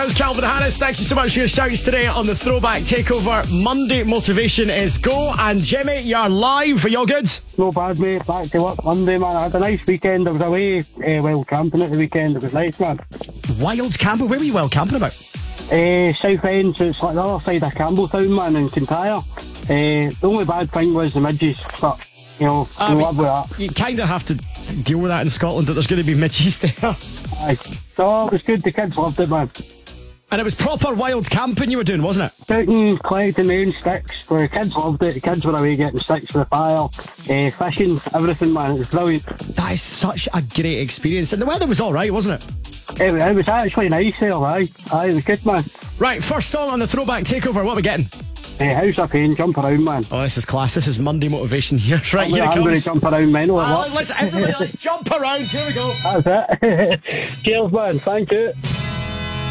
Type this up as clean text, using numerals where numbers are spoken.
That was Calvin Harris. Thank you so much for your shouts today on the Throwback Takeover. Monday motivation is go. And Jimmy, you're live. Are you all good? No bad, mate. Back to work Monday, man. I had a nice weekend. I was away wild camping at the weekend. It was nice, man. Wild camping? Where were you wild camping about? South End, so it's like the other side of Campbelltown, man, in Kintyre. The only bad thing was the midges, but, you know, we live with that. You kind of have to deal with that in Scotland, that there's going to be midges there. Aye. So it was good. The kids loved it, man. And it was proper wild camping you were doing, wasn't it? Shooting, collecting my own sticks. The kids loved it. The kids were away getting sticks for the fire. Fishing, everything, man. It was brilliant. That is such a great experience. And the weather was all right, wasn't it? It was actually nice there, aye. Aye, it was good, man. Right, first song on the Throwback Takeover. What are we getting? House of Pain, Jump Around, man. Oh, this is class. This is Monday motivation here. Right, here it I'm going comes. to jump around, man. Everybody, let's jump around. Here we go. That's it. Cheers, man. Thank you.